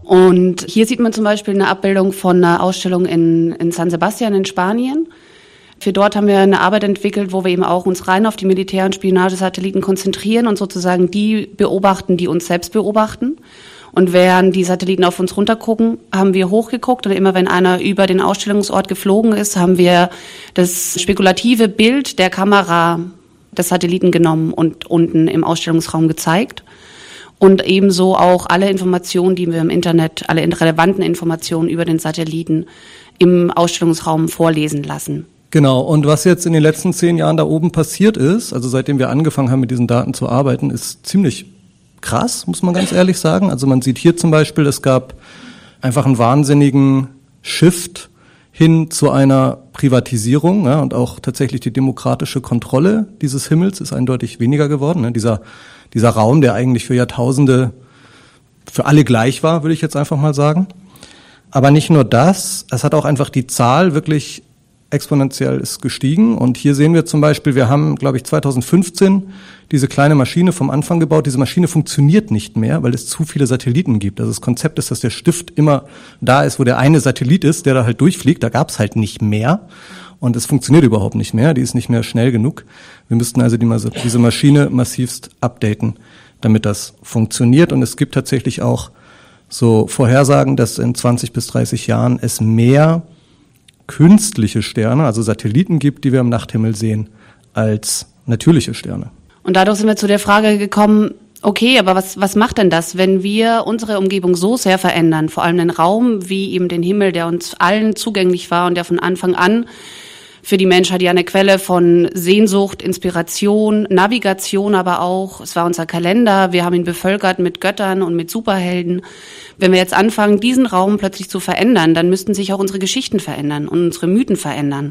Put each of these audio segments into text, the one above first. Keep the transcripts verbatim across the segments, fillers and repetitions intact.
Und hier sieht man zum Beispiel eine Abbildung von einer Ausstellung in, in San Sebastian in Spanien. Für dort haben wir eine Arbeit entwickelt, wo wir eben auch uns rein auf die Militär- und Spionagesatelliten konzentrieren und sozusagen die beobachten, die uns selbst beobachten. Und während die Satelliten auf uns runtergucken, haben wir hochgeguckt und immer wenn einer über den Ausstellungsort geflogen ist, haben wir das spekulative Bild der Kamera des Satelliten genommen und unten im Ausstellungsraum gezeigt. Und ebenso auch alle Informationen, die wir im Internet, alle relevanten Informationen über den Satelliten im Ausstellungsraum vorlesen lassen. Genau, und was jetzt in den letzten zehn Jahren da oben passiert ist, also seitdem wir angefangen haben, mit diesen Daten zu arbeiten, ist ziemlich krass, muss man ganz ehrlich sagen. Also man sieht hier zum Beispiel, es gab einfach einen wahnsinnigen Shift hin zu einer Privatisierung, ja, und auch tatsächlich die demokratische Kontrolle dieses Himmels ist eindeutig weniger geworden. Ne? Dieser, dieser Raum, der eigentlich für Jahrtausende für alle gleich war, würde ich jetzt einfach mal sagen. Aber nicht nur das, es hat auch einfach die Zahl wirklich exponentiell ist gestiegen. Und hier sehen wir zum Beispiel, wir haben, glaube ich, zwanzig fünfzehn diese kleine Maschine vom Anfang gebaut. Diese Maschine funktioniert nicht mehr, weil es zu viele Satelliten gibt. Also das Konzept ist, dass der Stift immer da ist, wo der eine Satellit ist, der da halt durchfliegt. Da gab es halt nicht mehr. Und es funktioniert überhaupt nicht mehr. Die ist nicht mehr schnell genug. Wir müssten also die, diese Maschine massivst updaten, damit das funktioniert. Und es gibt tatsächlich auch so Vorhersagen, dass in zwanzig bis dreißig Jahren es mehr künstliche Sterne, also Satelliten gibt, die wir im Nachthimmel sehen, als natürliche Sterne. Und dadurch sind wir zu der Frage gekommen, okay, aber was, was macht denn das, wenn wir unsere Umgebung so sehr verändern, vor allem den Raum wie eben den Himmel, der uns allen zugänglich war und der von Anfang an für die Menschheit ja eine Quelle von Sehnsucht, Inspiration, Navigation, aber auch, es war unser Kalender, wir haben ihn bevölkert mit Göttern und mit Superhelden. Wenn wir jetzt anfangen, diesen Raum plötzlich zu verändern, dann müssten sich auch unsere Geschichten verändern und unsere Mythen verändern.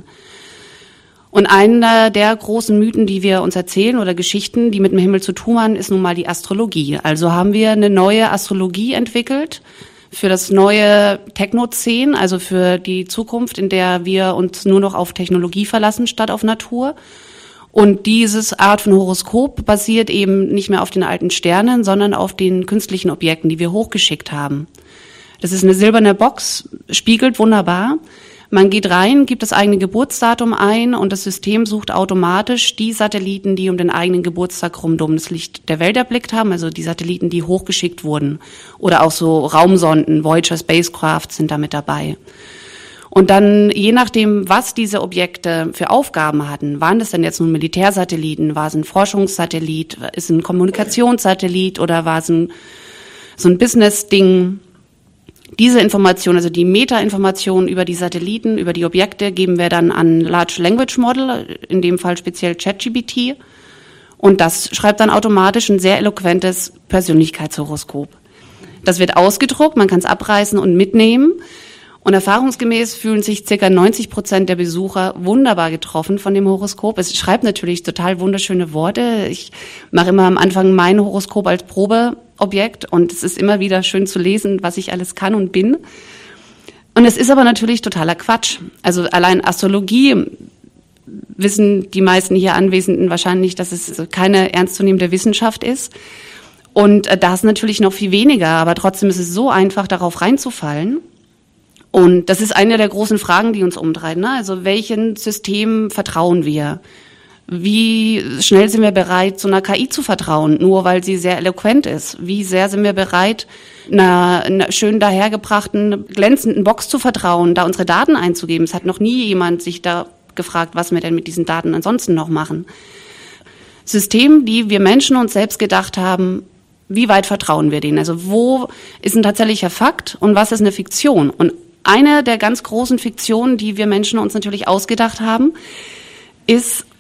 Und einer der großen Mythen, die wir uns erzählen oder Geschichten, die mit dem Himmel zu tun haben, ist nun mal die Astrologie. Also haben wir eine neue Astrologie entwickelt für das neue Technozän, also für die Zukunft, in der wir uns nur noch auf Technologie verlassen statt auf Natur. Und dieses Art von Horoskop basiert eben nicht mehr auf den alten Sternen, sondern auf den künstlichen Objekten, die wir hochgeschickt haben. Das ist eine silberne Box, spiegelt wunderbar. Man geht rein, gibt das eigene Geburtsdatum ein und das System sucht automatisch die Satelliten, die um den eigenen Geburtstag rum das Licht der Welt erblickt haben, also die Satelliten, die hochgeschickt wurden. Oder auch so Raumsonden, Voyager Spacecraft sind da mit dabei. Und dann, je nachdem, was diese Objekte für Aufgaben hatten, waren das denn jetzt nun Militärsatelliten, war es ein Forschungssatellit, ist ein Kommunikationssatellit oder war es ein, so ein Business-Ding? Diese Information, also die Meta-Informationen über die Satelliten, über die Objekte, geben wir dann an Large Language Model, in dem Fall speziell ChatGPT. Und das schreibt dann automatisch ein sehr eloquentes Persönlichkeitshoroskop. Das wird ausgedruckt, man kann es abreißen und mitnehmen. Und erfahrungsgemäß fühlen sich ca. neunzig Prozent der Besucher wunderbar getroffen von dem Horoskop. Es schreibt natürlich total wunderschöne Worte. Ich mache immer am Anfang mein Horoskop als Probeobjekt und es ist immer wieder schön zu lesen, was ich alles kann und bin. Und es ist aber natürlich totaler Quatsch. Also allein Astrologie wissen die meisten hier Anwesenden wahrscheinlich, dass es keine ernstzunehmende Wissenschaft ist. Und da ist natürlich noch viel weniger, aber trotzdem ist es so einfach, darauf reinzufallen. Und das ist eine der großen Fragen, die uns umtreiben. Ne? Also welchen System vertrauen wir? Wie schnell sind wir bereit, so einer K I zu vertrauen, nur weil sie sehr eloquent ist? Wie sehr sind wir bereit, einer, einer schön dahergebrachten, glänzenden Box zu vertrauen, da unsere Daten einzugeben? Es hat noch nie jemand sich da gefragt, was wir denn mit diesen Daten ansonsten noch machen. System, die wir Menschen uns selbst gedacht haben, wie weit vertrauen wir denen? Also wo ist ein tatsächlicher Fakt und was ist eine Fiktion? Und eine der ganz großen Fiktionen, die wir Menschen uns natürlich ausgedacht haben, ist